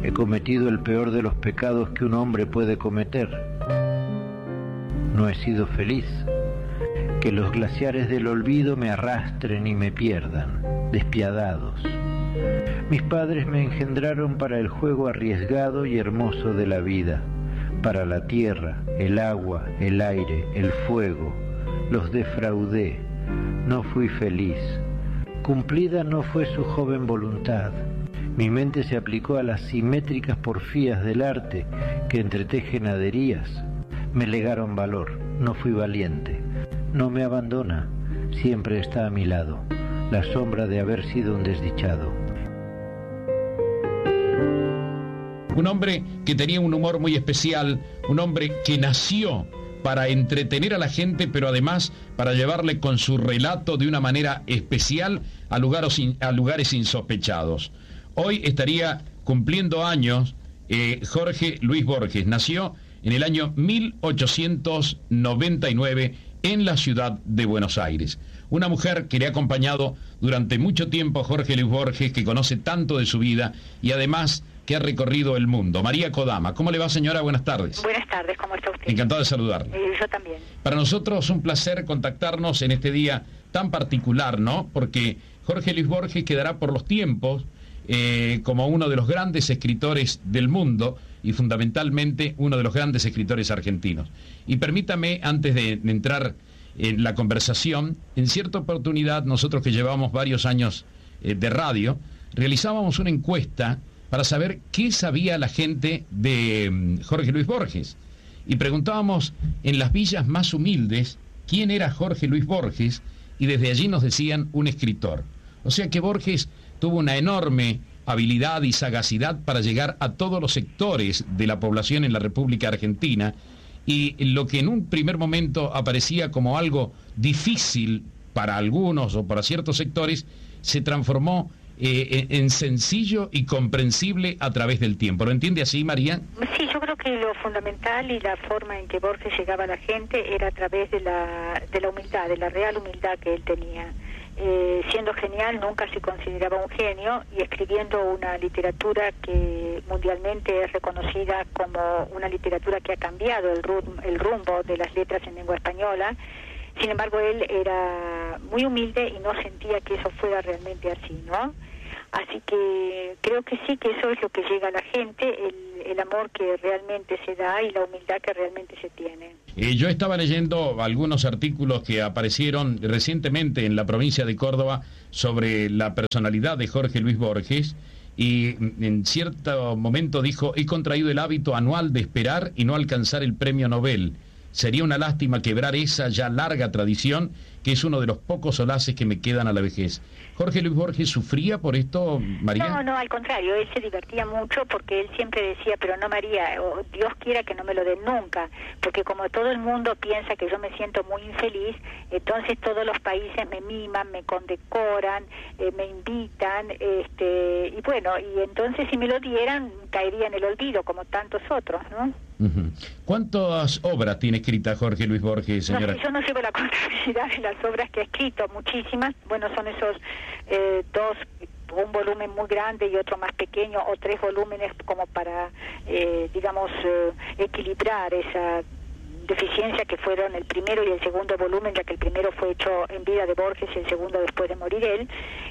He cometido el peor de los pecados que un hombre puede cometer. No he sido feliz. Que los glaciares del olvido me arrastren y me pierdan, despiadados. Mis padres me engendraron para el juego arriesgado y hermoso de la vida, para la tierra, el agua, el aire, el fuego. Los defraudé, no fui feliz. Cumplida no fue su joven voluntad. Mi mente se aplicó a las simétricas porfías del arte que entretejen haderías. Me legaron valor, no fui valiente. No me abandona, siempre está a mi lado, la sombra de haber sido un desdichado. Un hombre que tenía un humor muy especial, un hombre que nació para entretener a la gente, pero además para llevarle con su relato de una manera especial a lugares insospechados. Hoy estaría cumpliendo años Jorge Luis Borges. Nació en el año 1899 en la ciudad de Buenos Aires. Una mujer que le ha acompañado durante mucho tiempo a Jorge Luis Borges, que conoce tanto de su vida y además que ha recorrido el mundo. María Kodama. ¿Cómo le va, señora? Buenas tardes. Buenas tardes, ¿cómo está usted? Encantado de saludarle. Yo también. Para nosotros un placer contactarnos en este día tan particular, ¿no? Porque Jorge Luis Borges quedará por los tiempos como uno de los grandes escritores del mundo y fundamentalmente uno de los grandes escritores argentinos. Y permítame, antes de entrar en la conversación, en cierta oportunidad, nosotros que llevamos varios años de radio, realizábamos una encuesta para saber qué sabía la gente de Jorge Luis Borges. Y preguntábamos en las villas más humildes quién era Jorge Luis Borges, y desde allí nos decían un escritor. O sea que Borges tuvo una enorme habilidad y sagacidad para llegar a todos los sectores de la población en la República Argentina, y lo que en un primer momento aparecía como algo difícil para algunos o para ciertos sectores, se transformó en sencillo y comprensible a través del tiempo. ¿Lo entiende así, María? Sí, yo creo que lo fundamental y la forma en que Borges llegaba a la gente era a través de la humildad, de la real humildad que él tenía. Siendo genial, nunca se consideraba un genio, y escribiendo una literatura que mundialmente es reconocida como una literatura que ha cambiado el rumbo de las letras en lengua española. Sin embargo, él era muy humilde y no sentía que eso fuera realmente así, ¿no? Así que creo que sí, que eso es lo que llega a la gente, el amor que realmente se da y la humildad que realmente se tiene. Yo estaba leyendo algunos artículos que aparecieron recientemente en la provincia de Córdoba sobre la personalidad de Jorge Luis Borges, y en cierto momento dijo: he contraído el hábito anual de esperar y no alcanzar el premio Nobel. Sería una lástima quebrar esa ya larga tradición, que es uno de los pocos solaces que me quedan a la vejez. ¿Jorge Luis Borges sufría por esto, María? No, al contrario, él se divertía mucho, porque él siempre decía: pero no, María, Dios quiera que no me lo den nunca, porque como todo el mundo piensa que yo me siento muy infeliz, entonces todos los países me miman, me condecoran, me invitan, y bueno, y entonces si me lo dieran, caería en el olvido, como tantos otros, ¿no? Uh-huh. ¿Cuántas obras tiene escrita Jorge Luis Borges, señora? No sé, yo no llevo la contabilidad de las obras que ha escrito, muchísimas. Bueno, son esos dos, un volumen muy grande y otro más pequeño, o 3 volúmenes como para, equilibrar esa deficiencia que fueron el primero y el segundo volumen, ya que el primero fue hecho en vida de Borges y el segundo después de morir él,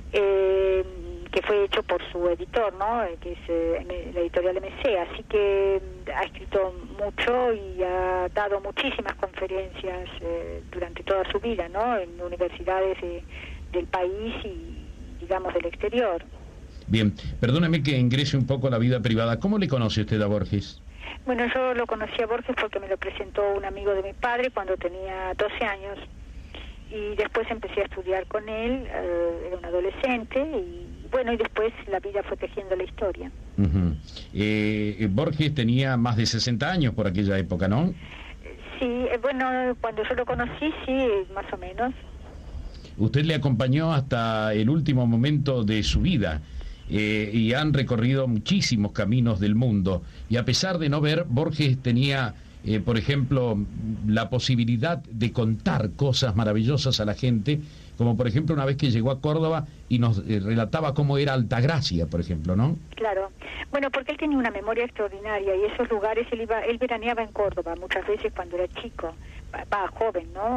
que fue hecho por su editor, ¿no? Que es la editorial MC. Así que ha escrito mucho y ha dado muchísimas conferencias durante toda su vida, ¿no? En universidades del país y, digamos, del exterior. Bien, perdóneme que ingrese un poco a la vida privada. ¿Cómo le conoce usted a Borges? Bueno, yo lo conocí a Borges porque me lo presentó un amigo de mi padre cuando tenía 12 años. Y después empecé a estudiar con él, era un adolescente, y bueno, y después la vida fue tejiendo la historia. Uh-huh. Borges tenía más de 60 años por aquella época, ¿no? Sí, bueno, cuando yo lo conocí, sí, más o menos. Usted le acompañó hasta el último momento de su vida, y han recorrido muchísimos caminos del mundo, y a pesar de no ver, Borges tenía... por ejemplo, la posibilidad de contar cosas maravillosas a la gente como por ejemplo una vez que llegó a Córdoba y nos relataba cómo era Altagracia, por ejemplo, ¿no? Claro. Bueno, porque él tenía una memoria extraordinaria y esos lugares, él veraneaba en Córdoba muchas veces cuando era chico, joven, ¿no?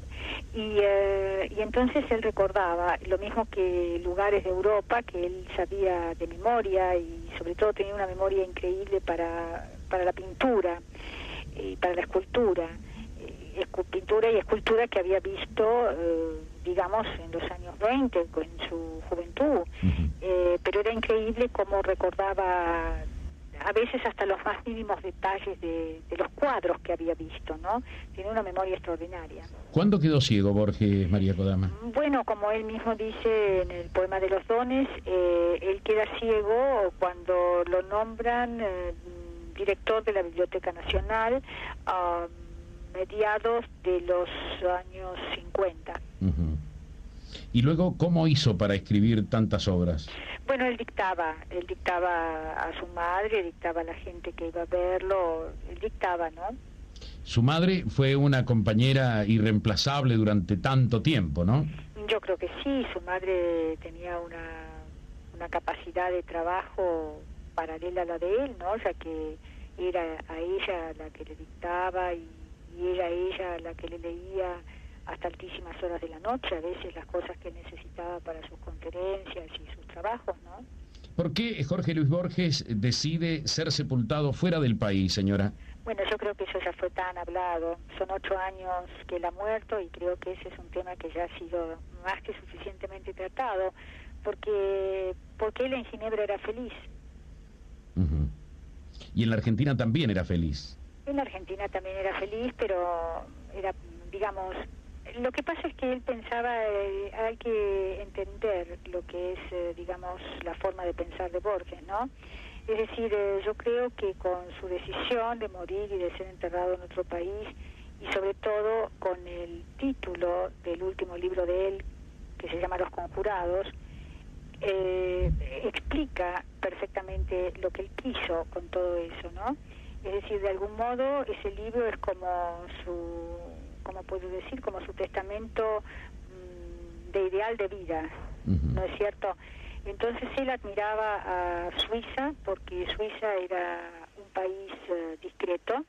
Y entonces él recordaba, lo mismo que lugares de Europa que él sabía de memoria, y sobre todo tenía una memoria increíble para la pintura y para la escultura. Pintura y escultura que había visto, digamos, en los años 20, en su juventud. Pero era increíble cómo recordaba a veces hasta los más mínimos detalles de los cuadros que había visto, ¿no? Tiene una memoria extraordinaria. ¿Cuándo quedó ciego Borges, María Kodama? Bueno, como él mismo dice en el poema de los dones, él queda ciego cuando lo nombran director de la Biblioteca Nacional a mediados de los años 50. ¿Y luego cómo hizo para escribir tantas obras? Bueno, él dictaba a su madre, dictaba a la gente que iba a verlo, él dictaba, ¿no? Su madre fue una compañera irreemplazable durante tanto tiempo, ¿no? Yo creo que sí, su madre tenía una capacidad de trabajo paralela a la de él, ¿no? Ya que era a ella la que le dictaba y era ella la que le leía hasta altísimas horas de la noche, a veces las cosas que necesitaba para sus conferencias y sus trabajos, ¿no? ¿Por qué Jorge Luis Borges decide ser sepultado fuera del país, señora? Bueno, yo creo que eso ya fue tan hablado. Son 8 años que él ha muerto y creo que ese es un tema que ya ha sido más que suficientemente tratado, porque él en Ginebra era feliz. Y en la Argentina también era feliz. En la Argentina también era feliz, pero era, digamos, lo que pasa es que él pensaba, hay que entender lo que es, digamos, la forma de pensar de Borges, ¿no? Es decir, yo creo que con su decisión de morir y de ser enterrado en otro país, y sobre todo con el título del último libro de él, que se llama Los Conjurados, explica perfectamente lo que él quiso con todo eso, ¿no? Es decir, de algún modo ese libro es como ¿cómo puedo decir? Como su testamento de ideal de vida, ¿no es cierto? Entonces él admiraba a Suiza, porque Suiza era un país discreto.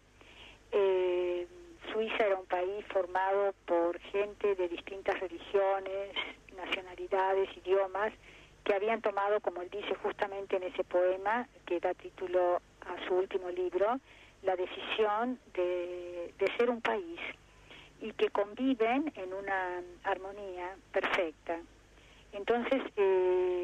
Suiza era un país formado por gente de distintas religiones, nacionalidades, idiomas, que habían tomado, como él dice justamente en ese poema, que da título a su último libro, la decisión de ser un país, y que conviven en una armonía perfecta. Entonces,